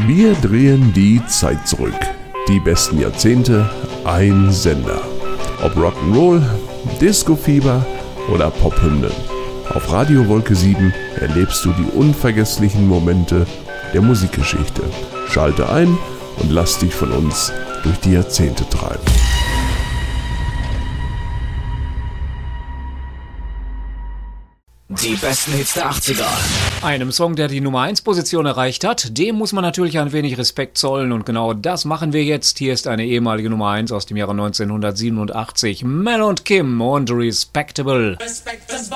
Wir drehen die Zeit zurück. Die besten Jahrzehnte, ein Sender. Ob Rock'n'Roll, Disco-Fieber oder Pophymnen. Auf Radio Wolke 7 erlebst du die unvergesslichen Momente der Musikgeschichte. Schalte ein und lass dich von uns durch die Jahrzehnte treiben. Die besten Hits der 80er. Einem Song, der die Nummer 1 Position erreicht hat, dem muss man natürlich ein wenig Respekt zollen und genau das machen wir jetzt. Hier ist eine ehemalige Nummer 1 aus dem Jahre 1987, Mel und Kim und Respectable.